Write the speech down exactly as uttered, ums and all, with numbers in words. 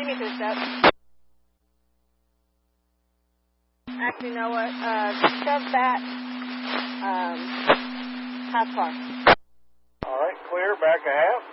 get to the step. Actually, you know what? Uh, shove that um, half car. All right, clear, back a half.